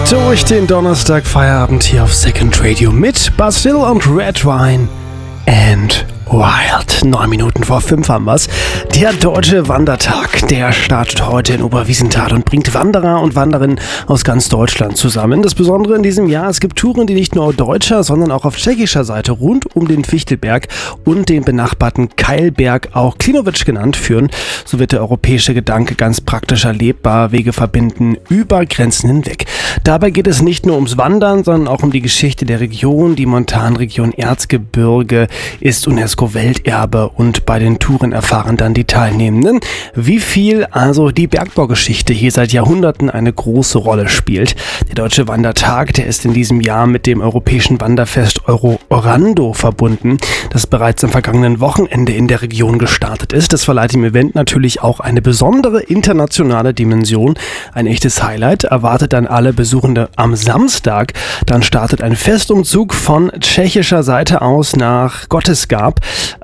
Durch den Donnerstag Feierabend hier auf Second Radio mit Basil und Red Wine and Wild. 9 Minuten vor 5 haben wir's. Der Deutsche Wandertag, der startet heute in Oberwiesenthal und bringt Wanderer und Wanderinnen aus ganz Deutschland zusammen. Das Besondere in diesem Jahr, es gibt Touren, die nicht nur auf deutscher, sondern auch auf tschechischer Seite rund um den Fichtelberg und den benachbarten Keilberg, auch Klinovic genannt, führen. So wird der europäische Gedanke ganz praktisch erlebbar, Wege verbinden über Grenzen hinweg. Dabei geht es nicht nur ums Wandern, sondern auch um die Geschichte der Region. Die Montanregion Erzgebirge ist UNESCO-Welterbe und bei den Touren erfahren dann die Teilnehmenden, wie viel also die Bergbaugeschichte hier seit Jahrhunderten eine große Rolle spielt. Der Deutsche Wandertag, der ist in diesem Jahr mit dem europäischen Wanderfest Orando verbunden, das bereits am vergangenen Wochenende in der Region gestartet ist. Das verleiht dem Event natürlich auch eine besondere internationale Dimension. Ein echtes Highlight erwartet dann alle Besuchende am Samstag. Dann startet ein Festumzug von tschechischer Seite aus nach Gottesgab.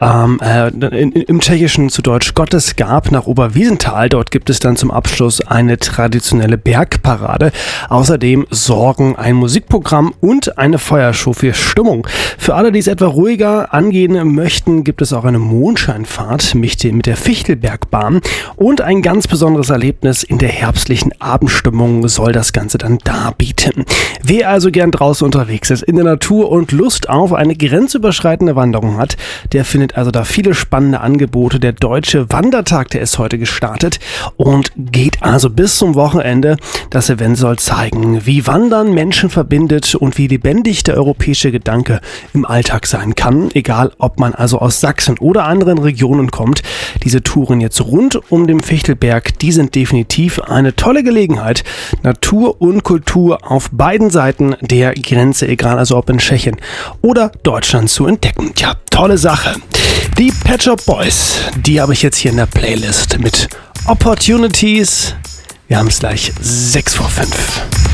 Im Tschechischen zu Deutsch Gottesgab nach Oberwiesenthal. Dort gibt es dann zum Abschluss eine traditionelle Bergparade. Außerdem sorgen ein Musikprogramm und eine Feuershow für Stimmung. Für alle, die es etwa ruhiger angehen möchten, gibt es auch eine Mondscheinfahrt mit der Fichtelbergbahn und ein ganz besonderes Erlebnis in der herbstlichen Abendstimmung soll das Ganze dann darbieten. Wer also gern draußen unterwegs ist, in der Natur und Lust auf eine grenzüberschreitende Wanderung hat, der findet also da viele spannende Angebote. Der Deutsche Wandertag, der ist heute gestartet und geht also bis zum Wochenende. Das Event soll zeigen, wie Wandern Menschen verbindet und wie lebendig der europäische Gedanke im Alltag sein kann. Egal, ob man also aus Sachsen oder anderen Regionen kommt. Diese Touren jetzt rund um den Fichtelberg, die sind definitiv eine tolle Gelegenheit, Natur und Kultur auf beiden Seiten der Grenze, egal also ob in Tschechien oder Deutschland, zu entdecken. Ja, tolle Sache. Die Pet Shop Boys, die habe ich jetzt hier in der Playlist mit Opportunities. Wir haben es gleich 6 vor 5.